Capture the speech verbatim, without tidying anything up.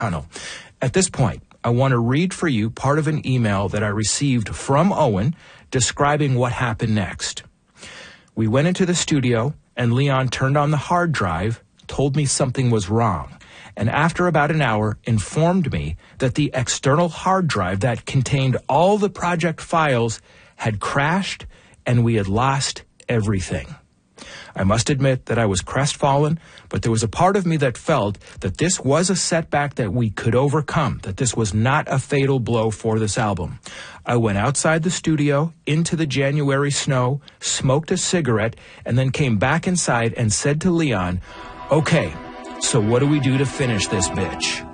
I don't know. At this point, I want to read for you part of an email that I received from Owen describing what happened next. We went into the studio, and Leon turned on the hard drive, told me something was wrong, and after about an hour informed me that the external hard drive that contained all the project files had crashed and we had lost everything. I must admit that I was crestfallen, but there was a part of me that felt that this was a setback that we could overcome, that this was not a fatal blow for this album. I went outside the studio, into the January snow, smoked a cigarette, and then came back inside and said to Leon, "Okay, so what do we do to finish this bitch?"